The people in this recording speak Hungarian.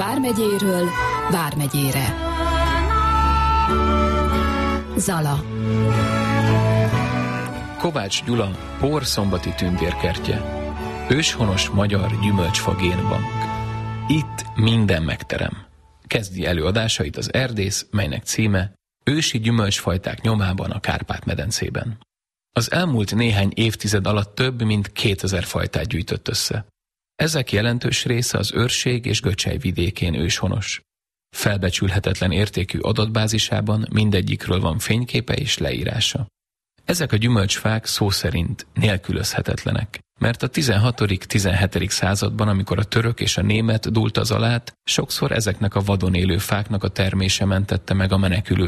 Vármegyéről Vármegyére. Zala. Kovács Gyula Pór-szombati tündérkertje. Őshonos magyar gyümölcsfa génbank. Itt minden megterem. Kezdi előadásait az Erdész, melynek címe Ősi gyümölcsfajták nyomában a Kárpát-medencében. Az elmúlt néhány évtized alatt több mint 2000 fajtát gyűjtött össze. Ezek jelentős része az Őrség és Göcsej vidékén őshonos. Felbecsülhetetlen értékű adatbázisában mindegyikről van fényképe és leírása. Ezek a gyümölcsfák szó szerint nélkülözhetetlenek, mert a 16.-17. században, amikor a török és a német dúlt az alát, sokszor ezeknek a vadon élő fáknak a termése mentette meg a menekülő